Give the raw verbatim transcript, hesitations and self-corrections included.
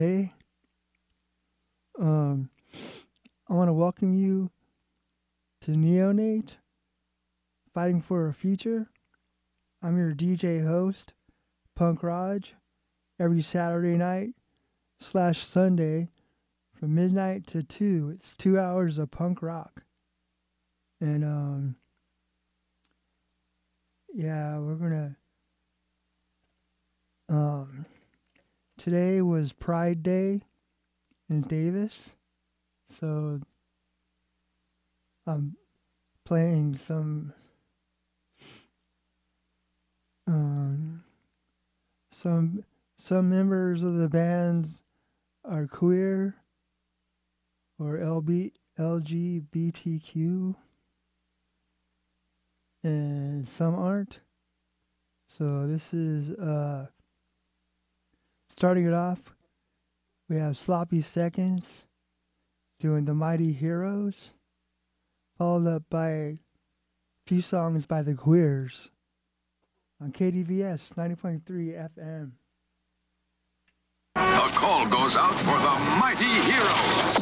Hey, um, I want to welcome you to Neonate, Fighting for a Future. I'm your D J host, Punk Raj, every Saturday night slash Sunday from midnight to two. It's two hours of punk rock. And, um, yeah, we're going to, um, today was Pride Day in Davis. So I'm playing some um some some members of the bands are queer or L B, L G B T Q and some aren't. So this is uh starting it off. We have Sloppy Seconds doing The Mighty Heroes, followed up by a few songs by the Queers on K D V S ninety point three F M. A call goes out for the Mighty Heroes.